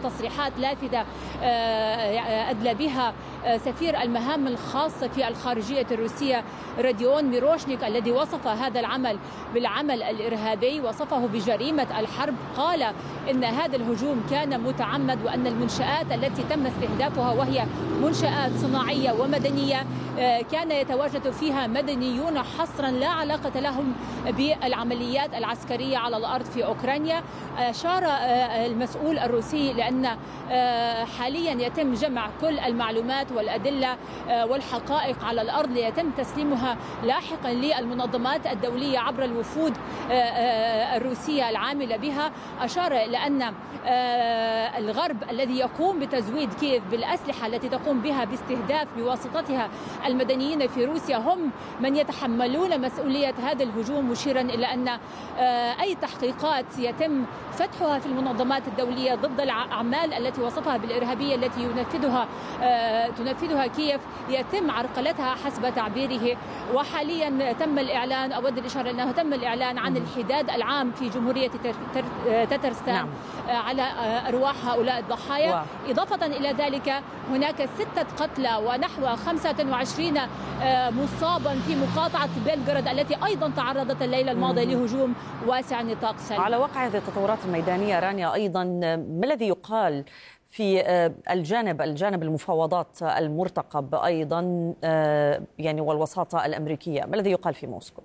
تصريحات لافتة أدلى بها سفير المهام الخاصة في الخارجية الروسية راديون ميروشنيك، الذي وصف هذا العمل بالعمل الإرهابي، وصفه بجريمة الحرب. قال إن هذا الهجوم كان متعمد، وأن المنشآت التي تم استهدافها وهي منشآت صناعية ومدنية كان يتواجد فيها مدنيون حصرا لا علاقة لهم بالعمليات العسكرية على الأرض في أوكرانيا. أشار المسؤول الروسي لأن حاليا يتم جمع كل المعلومات والأدلة والحقائق على الأرض ليتم تسليمها لاحقا للمنظمات الدولية عبر الوفود الروسية العاملة بها. أشار إلى أن الغرب الذي يقوم بتزويد كييف بالأسلحة التي تقوم بها باستهداف بواسطتها المدنيين في روسيا هم من يتحملون مسؤولية هذا الهجوم، مشيرا إلى أن أي تحقيقات يتم فتحها في المنظمات الدولية ضد الأعمال التي وصفها بالإرهابية التي تنفذها كييف يتم عرقلتها حسب تعبيره. وحاليا تم الإعلان، أود الإشارة أنه تم الإعلان عن الحداد العام في جمهورية تترستان على أرواح هؤلاء الضحايا. إضافة إلى ذلك هناك 6 قتلى ونحو 25 مصابا في مقاطعة بلغراد التي أيضا تعرضت الليلة الماضية لهجوم واسع النطاق. على واقع هذه التطورات الميدانية رانيا، أيضا ما الذي يقال في الجانب المفاوضات المرتقب أيضا يعني والوساطة الأمريكية، ما الذي يقال في موسكو؟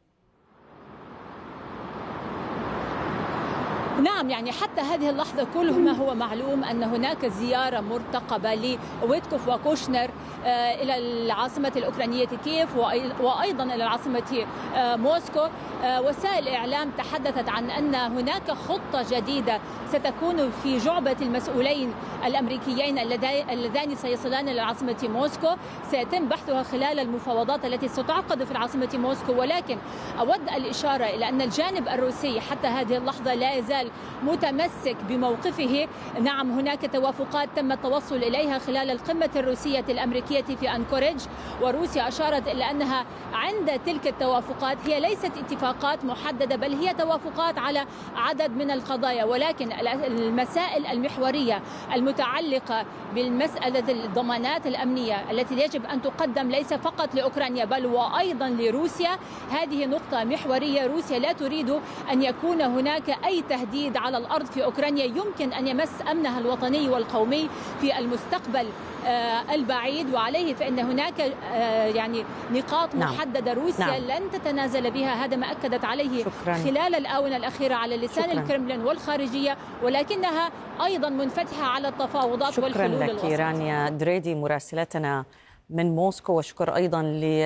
نعم، يعني حتى هذه اللحظة كل ما هو معلوم أن هناك زيارة مرتقبة لويتكوف وكوشنر إلى العاصمة الأوكرانية كييف وأيضا إلى العاصمة موسكو. وسائل الإعلام تحدثت عن أن هناك خطة جديدة ستكون في جعبة المسؤولين الأمريكيين اللذان سيصلان إلى العاصمة موسكو، سيتم بحثها خلال المفاوضات التي ستعقد في العاصمة موسكو. ولكن أود الإشارة إلى أن الجانب الروسي حتى هذه اللحظة لا يزال متمسك بموقفه. نعم، هناك توافقات تم التوصل إليها خلال القمة الروسية الأمريكية في أنكوريج، وروسيا أشارت إلى أنها عند تلك التوافقات هي ليست اتفاقات محددة، بل هي توافقات على عدد من القضايا. ولكن المسائل المحورية المتعلقة بالمسألة الضمانات الأمنية التي يجب أن تقدم ليس فقط لأوكرانيا بل وأيضا لروسيا، هذه نقطة محورية. روسيا لا تريد أن يكون هناك أي تهديد على الأرض في أوكرانيا يمكن أن يمس أمنها الوطني والقومي في المستقبل البعيد. وعليه فإن هناك يعني نقاط محددة روسيا لن تتنازل بها. هذا ما أكدت عليه خلال الآونة الأخيرة على لسان الكرملين والخارجية، ولكنها أيضا منفتحة على التفاوضات والحلول الوسط. شكرا لك رانيا دريدي مراسلتنا من موسكو، وشكر أيضا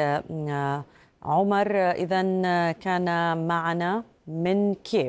لعمر إذا كان معنا من كييف.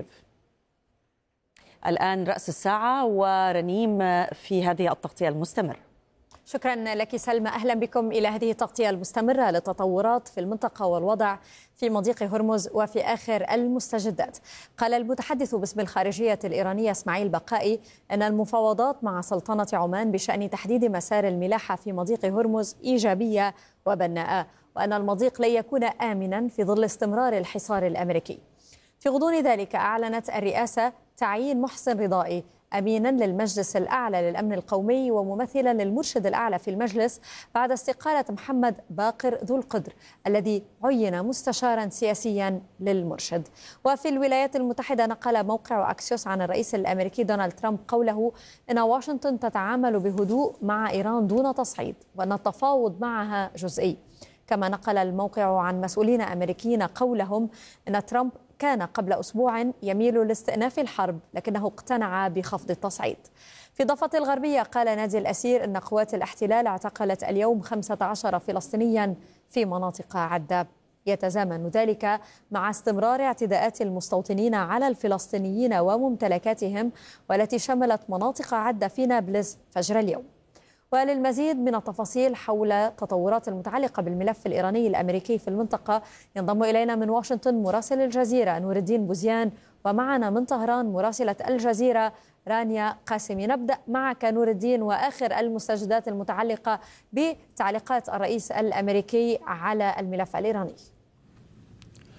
الآن رأس الساعة ورنيم في هذه التغطية المستمرة. شكرا لك سلمى، أهلا بكم إلى هذه التغطية المستمرة للتطورات في المنطقة والوضع في مضيق هرمز وفي آخر المستجدات. قال المتحدث باسم الخارجية الإيرانية إسماعيل بقائي أن المفاوضات مع سلطنة عمان بشأن تحديد مسار الملاحة في مضيق هرمز إيجابية وبناءة، وأن المضيق لن يكون آمنا في ظل استمرار الحصار الأمريكي. في غضون ذلك أعلنت الرئاسة تعيين محسن رضائي أمينا للمجلس الأعلى للأمن القومي وممثلا للمرشد الأعلى في المجلس بعد استقالة محمد باقر ذو القدر الذي عين مستشارا سياسيا للمرشد. وفي الولايات المتحدة نقل موقع أكسيوس عن الرئيس الأمريكي دونالد ترامب قوله إن واشنطن تتعامل بهدوء مع إيران دون تصعيد وأن التفاوض معها جزئي. كما نقل الموقع عن مسؤولين أمريكيين قولهم إن ترامب كان قبل أسبوع يميل لاستئناف الحرب لكنه اقتنع بخفض التصعيد. في ضفة الغربية قال نادي الأسير أن قوات الاحتلال اعتقلت اليوم 15 فلسطينيا في مناطق عدة. يتزامن ذلك مع استمرار اعتداءات المستوطنين على الفلسطينيين وممتلكاتهم والتي شملت مناطق عدة في نابلس فجر اليوم. وللمزيد من التفاصيل حول التطورات المتعلقة بالملف الإيراني الأمريكي في المنطقة ينضم إلينا من واشنطن مراسل الجزيرة نور الدين بوزيان، ومعنا من طهران مراسلة الجزيرة رانيا قاسمي. نبدأ معك نور الدين وآخر المستجدات المتعلقة بتعليقات الرئيس الأمريكي على الملف الإيراني.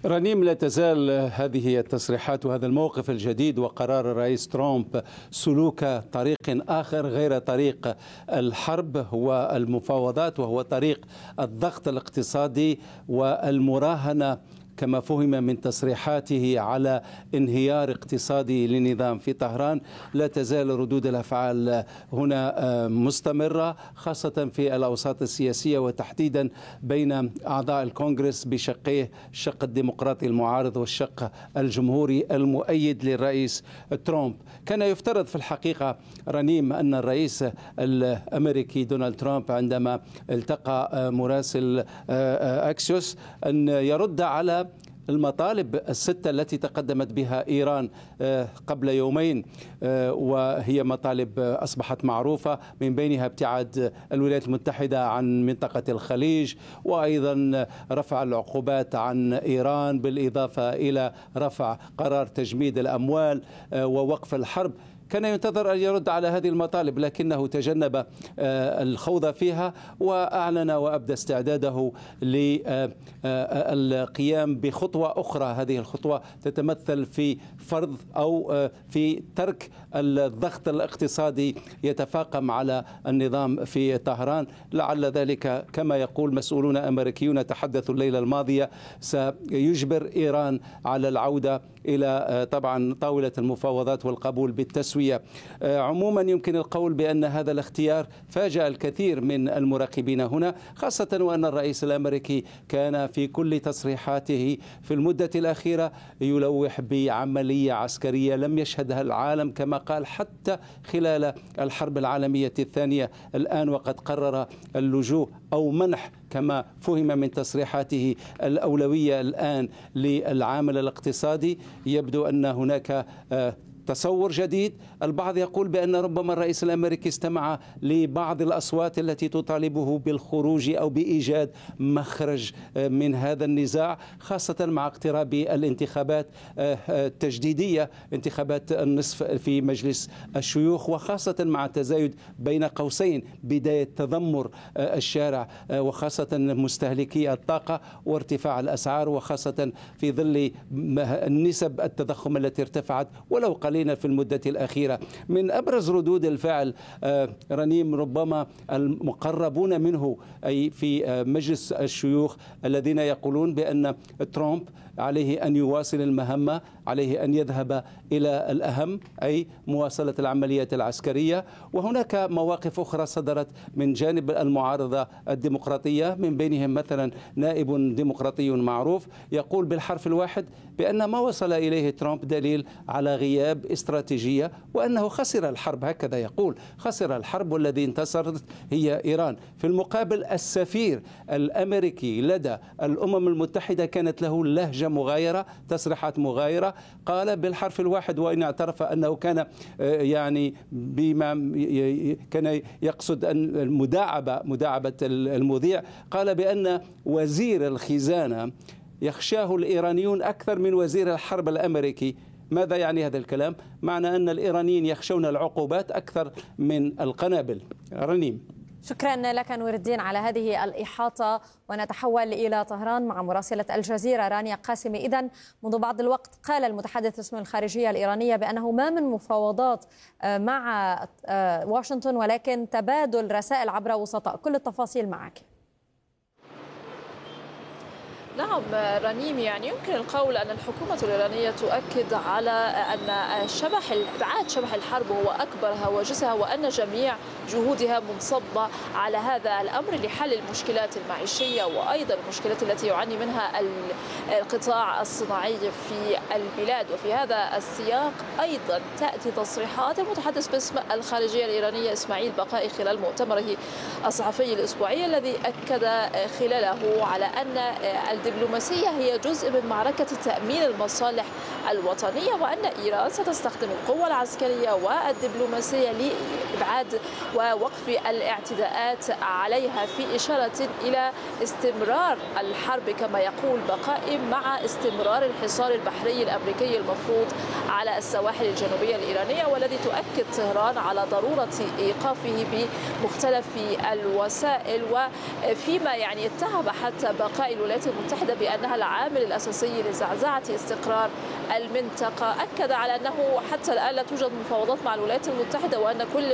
رنيم، لا تزال هذه التصريحات وهذا الموقف الجديد وقرار الرئيس ترامب سلوك طريق آخر غير طريق الحرب والمفاوضات، وهو طريق الضغط الاقتصادي والمراهنة كما فهم من تصريحاته على انهيار اقتصادي للنظام في طهران. لا تزال ردود الأفعال هنا مستمرة، خاصة في الأوساط السياسية وتحديدا بين أعضاء الكونغرس بشقيه، الشق الديمقراطي المعارض والشق الجمهوري المؤيد للرئيس ترامب. كان يفترض في الحقيقة رنيم أن الرئيس الأمريكي دونالد ترامب عندما التقى مراسل أكسيوس أن يرد على المطالب الستة التي تقدمت بها إيران قبل يومين، وهي مطالب أصبحت معروفة، من بينها ابتعاد الولايات المتحدة عن منطقة الخليج، وأيضا رفع العقوبات عن إيران، بالإضافة إلى رفع قرار تجميد الأموال ووقف الحرب. كان ينتظر أن يرد على هذه المطالب، لكنه تجنب الخوض فيها وأعلن وأبدى استعداده للقيام بخطوة أخرى. هذه الخطوة تتمثل في فرض أو في ترك الضغط الاقتصادي يتفاقم على النظام في طهران. لعل ذلك كما يقول مسؤولون أمريكيون تحدثوا الليلة الماضية سيجبر إيران على العودة إلى طبعا طاولة المفاوضات والقبول بالتسوية. عموما يمكن القول بأن هذا الاختيار فاجأ الكثير من المراقبين هنا، خاصة وأن الرئيس الأمريكي كان في كل تصريحاته في المدة الأخيرة يلوح بعملية عسكرية لم يشهدها العالم كما قال حتى خلال الحرب العالمية الثانية. الآن وقد قرر اللجوء أو منح كما فهم من تصريحاته الأولوية الآن للعامل الاقتصادي. يبدو أن هناك تصور جديد. البعض يقول بأن ربما الرئيس الأمريكي استمع لبعض الأصوات التي تطالبه بالخروج أو بإيجاد مخرج من هذا النزاع، خاصة مع اقتراب الانتخابات التجديدية، انتخابات النصف في مجلس الشيوخ، وخاصة مع تزايد بين قوسين بداية تذمر الشارع وخاصة مستهلكي الطاقة وارتفاع الأسعار، وخاصة في ظل نسب التضخم التي ارتفعت ولو قليلا في المدة الأخيرة. من أبرز ردود الفعل رنيم ربما المقربون منه أي في مجلس الشيوخ الذين يقولون بأن ترامب عليه أن يواصل المهمة، عليه أن يذهب إلى الأهم أي مواصلة العمليات العسكرية. وهناك مواقف أخرى صدرت من جانب المعارضة الديمقراطية، من بينهم مثلا نائب ديمقراطي معروف يقول بالحرف الواحد بأن ما وصل إليه ترامب دليل على غياب استراتيجية وأنه خسر الحرب. هكذا يقول: خسر الحرب والذي انتصرت هي إيران. في المقابل السفير الأمريكي لدى الأمم المتحدة كانت له لهجة مغايرة، تصريحات مغايرة. قال بالحرف الواحد، وإن اعترف أنه كان يعني بما كان يقصد أن مداعبة المذيع، قال بأن وزير الخزانة يخشاه الإيرانيون أكثر من وزير الحرب الأمريكي. ماذا يعني هذا الكلام؟ معنى أن الإيرانيين يخشون العقوبات أكثر من القنابل. رنيم، شكرا لك نور الدين على هذه الإحاطة، ونتحول إلى طهران مع مراسلة الجزيرة رانيا قاسمي. إذن منذ بعض الوقت قال المتحدث باسم الخارجية الإيرانية بأنه ما من مفاوضات مع واشنطن ولكن تبادل رسائل عبر وسطاء. كل التفاصيل معك. نعم رنيم، يعني يمكن القول أن الحكومة الإيرانية تؤكد على أن إبعاد شبح الحرب هو أكبر هواجسها، وأن جميع جهودها منصبة على هذا الأمر لحل المشكلات المعيشية وأيضا المشكلات التي يعاني منها القطاع الصناعي في البلاد. وفي هذا السياق أيضا تأتي تصريحات المتحدث باسم الخارجية الإيرانية إسماعيل بقائي خلال مؤتمره الصحفي الأسبوعي، الذي أكد خلاله على أن الدبلوماسية هي جزء من معركة تأمين المصالح الوطنية، وأن إيران ستستخدم القوة العسكرية والدبلوماسية لإبعاد ووقف الاعتداءات عليها، في إشارة إلى استمرار الحرب كما يقول بقائي مع استمرار الحصار البحري الأمريكي المفروض على السواحل الجنوبية الإيرانية، والذي تؤكد طهران على ضرورة إيقافه بمختلف الوسائل. وفيما يعني اتهم حتى بقائي الولايات المتحدة المتحدة بأنها العامل الأساسي لزعزعة استقرار المنطقة. أكد على أنه حتى الآن لا توجد مفاوضات مع الولايات المتحدة وأن كل